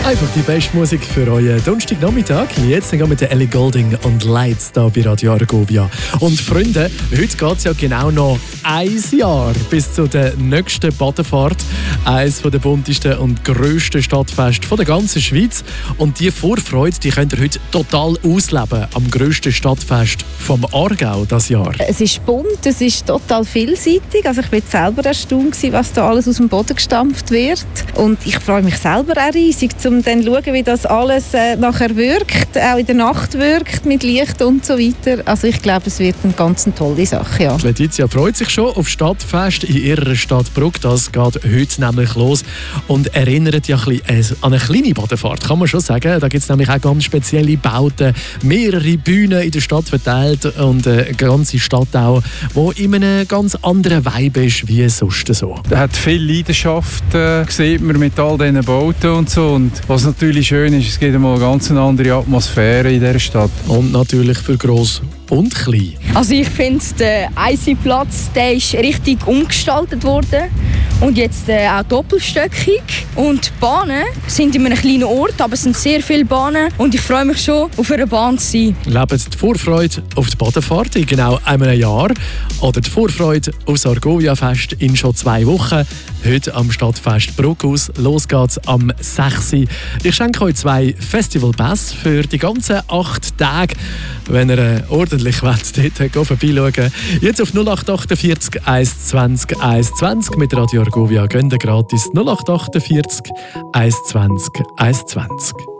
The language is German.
Einfach die beste Musik für euren Donnerstagnachmittag. Jetzt gehen wir mit der Ellie Goulding und Lights hier bei Radio Argovia. Und Freunde, heute geht es ja genau noch ein Jahr bis zu der nächsten Badefahrt. Eines der buntesten und grössten Stadtfeste der ganzen Schweiz. Und diese Vorfreude, die könnt ihr heute total ausleben am grössten Stadtfest vom Aargau dieses Jahr. Es ist bunt, es ist total vielseitig. Also ich bin selber erstaunt, was da alles aus dem Boden gestampft wird. Und ich freue mich selber auch riesig, um dann zu schauen, wie das alles nachher wirkt, auch in der Nacht wirkt, mit Licht und so weiter. Also ich glaube, es wird eine ganz tolle Sache. Ja. Letizia freut sich schon auf Stadtfest in ihrer Stadt Bruck. Das geht heute nämlich los und erinnert ja ein bisschen an eine kleine Badefahrt, kann man schon sagen. Da gibt es nämlich auch ganz spezielle Bauten, mehrere Bühnen in der Stadt verteilt und eine ganze Stadt auch, die in einem ganz anderen Vibe ist wie sonst so. Er hat viel Leidenschaft, sieht man mit all diesen Bauten und so. Und was natürlich schön ist, es gibt einmal eine ganz andere Atmosphäre in dieser Stadt. Und natürlich für gross und klein. Also ich finde, der Eisiplatz, der ist richtig umgestaltet worden und jetzt auch doppelstöckig. Und die Bahnen sind in einem kleinen Ort, aber es sind sehr viele Bahnen und ich freue mich schon, auf einer Bahn zu sein. Lebt die Vorfreude auf die Badefahrt in genau einem Jahr oder die Vorfreude auf das Argovia-Fest in schon 2 Wochen. Heute am Stadtfest Bruck aus. Los geht's am 6. Ich schenke euch 2 Festivalpass für die ganzen 8 Tage. Wenn ihr ordentlich wollt, dort vorbeischauen. Jetzt auf 0848 120 120 mit Radio Argovia. Gönnt gratis 0848 120 120.